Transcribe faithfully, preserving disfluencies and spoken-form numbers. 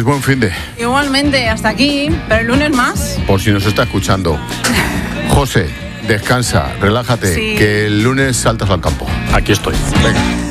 buen fin de. Igualmente, hasta aquí, pero el lunes más. Por si nos está escuchando. José, descansa, relájate, Sí. que el lunes saltas al campo. Aquí estoy. Venga.